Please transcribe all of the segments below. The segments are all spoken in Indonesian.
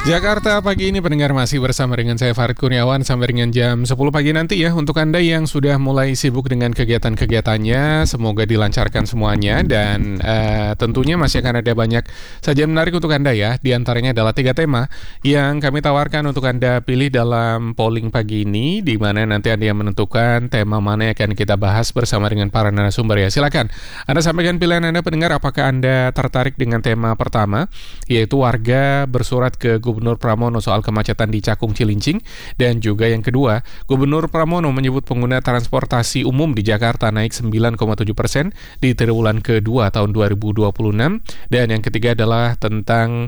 Jakarta pagi ini pendengar masih bersama dengan saya Farid Kurniawan sampai dengan jam 10 pagi nanti ya. Untuk Anda yang sudah mulai sibuk dengan kegiatan-kegiatannya, semoga dilancarkan semuanya dan tentunya masih akan ada banyak sajian menarik untuk Anda ya. Di antaranya adalah 3 tema yang kami tawarkan untuk Anda pilih dalam polling pagi ini, di mana nanti Anda yang menentukan tema mana yang akan kita bahas bersama dengan para narasumber ya. Silakan Anda sampaikan pilihan Anda pendengar, apakah Anda tertarik dengan tema pertama, yaitu warga bersurat ke Gubernur Pramono soal kemacetan di Cakung Cilincing, dan juga yang kedua, Gubernur Pramono menyebut pengguna transportasi umum di Jakarta naik 9,7% di triwulan kedua tahun 2026, dan yang ketiga adalah tentang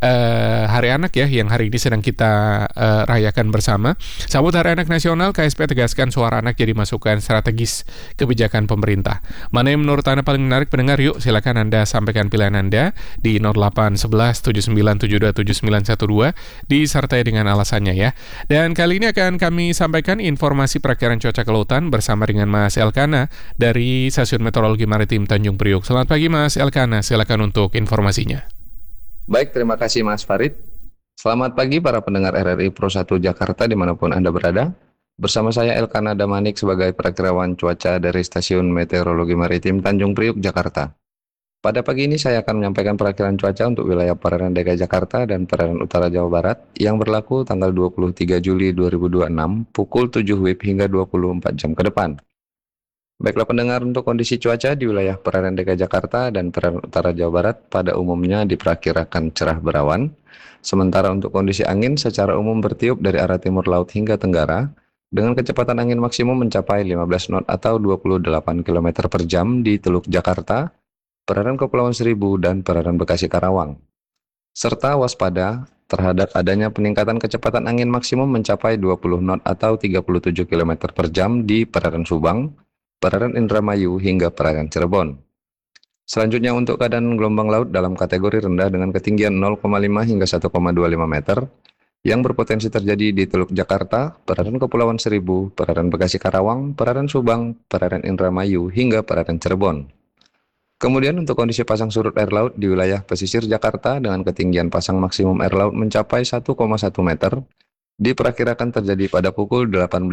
Hari Anak ya, yang hari ini sedang kita rayakan bersama. Sambut Hari Anak Nasional, KSP tegaskan suara anak jadi masukan strategis kebijakan pemerintah. Mana yang menurut Anda paling menarik pendengar? Yuk silakan Anda sampaikan pilihan Anda di 0811 7972 7912 disertai dengan alasannya ya. Dan kali ini akan kami sampaikan informasi perakiran cuaca ke lautan bersama dengan Mas Elkana dari Stasiun Meteorologi Maritim Tanjung Priok. Selamat pagi Mas Elkana, silakan untuk informasinya. Baik, terima kasih Mas Farid. Selamat pagi para pendengar RRI Pro 1 Jakarta dimanapun Anda berada. Bersama saya Elkana Damanik sebagai perakirawan cuaca dari Stasiun Meteorologi Maritim Tanjung Priok, Jakarta. Pada pagi ini saya akan menyampaikan perakiran cuaca untuk wilayah perairan DKI Jakarta dan perairan utara Jawa Barat yang berlaku tanggal 23 Juli 2026 pukul 7 WIB hingga 24 jam ke depan. Baiklah pendengar, untuk kondisi cuaca di wilayah perairan DKI Jakarta dan perairan utara Jawa Barat pada umumnya diperkirakan cerah berawan. Sementara untuk kondisi angin secara umum bertiup dari arah timur laut hingga tenggara dengan kecepatan angin maksimum mencapai 15 knot atau 28 km per jam di Teluk Jakarta, perairan Kepulauan Seribu, dan perairan Bekasi Karawang. Serta waspada terhadap adanya peningkatan kecepatan angin maksimum mencapai 20 knot atau 37 km per jam di perairan Subang, perairan Indramayu, hingga perairan Cirebon. Selanjutnya untuk keadaan gelombang laut dalam kategori rendah dengan ketinggian 0,5 hingga 1,25 meter yang berpotensi terjadi di Teluk Jakarta, perairan Kepulauan Seribu, perairan Bekasi Karawang, perairan Subang, perairan Indramayu, hingga perairan Cirebon. Kemudian untuk kondisi pasang surut air laut di wilayah pesisir Jakarta dengan ketinggian pasang maksimum air laut mencapai 1,1 meter diperkirakan terjadi pada pukul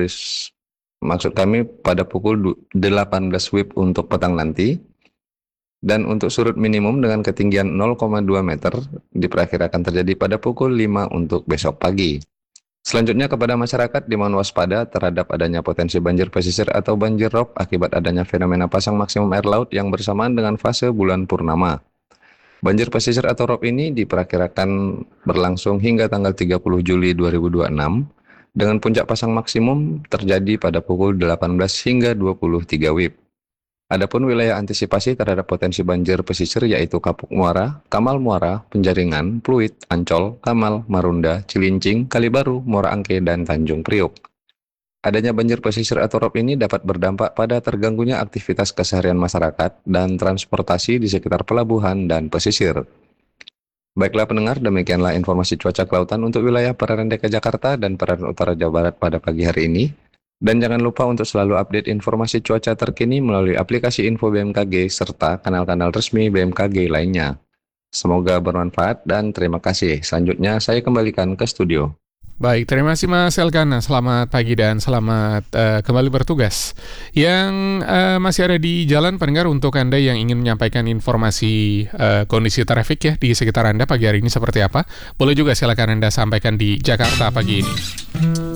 18 WIB untuk petang nanti, dan untuk surut minimum dengan ketinggian 0,2 meter diperkirakan terjadi pada pukul 5 untuk besok pagi. Selanjutnya kepada masyarakat dimohon waspada terhadap adanya potensi banjir pesisir atau banjir rob akibat adanya fenomena pasang maksimum air laut yang bersamaan dengan fase bulan purnama. Banjir pesisir atau rob ini diperkirakan berlangsung hingga tanggal 30 Juli 2026 dengan puncak pasang maksimum terjadi pada pukul 18 hingga 23 WIB. Adapun wilayah antisipasi terhadap potensi banjir pesisir yaitu Kapuk Muara, Kamal Muara, Penjaringan, Pluit, Ancol, Kamal, Marunda, Cilincing, Kalibaru, Muara Angke, dan Tanjung Priok. Adanya banjir pesisir atau rob ini dapat berdampak pada terganggunya aktivitas keseharian masyarakat dan transportasi di sekitar pelabuhan dan pesisir. Baiklah pendengar, demikianlah informasi cuaca kelautan untuk wilayah perairan DKI Jakarta dan perairan utara Jawa Barat pada pagi hari ini. Dan jangan lupa untuk selalu update informasi cuaca terkini melalui aplikasi Info BMKG serta kanal-kanal resmi BMKG lainnya. Semoga bermanfaat dan terima kasih. Selanjutnya saya kembalikan ke studio. Baik, terima kasih Mas Elkana. Selamat pagi dan selamat kembali bertugas. Yang masih ada di jalan pendengar, untuk Anda yang ingin menyampaikan informasi kondisi trafik ya di sekitar Anda pagi hari ini seperti apa, boleh juga silakan Anda sampaikan di Jakarta pagi ini.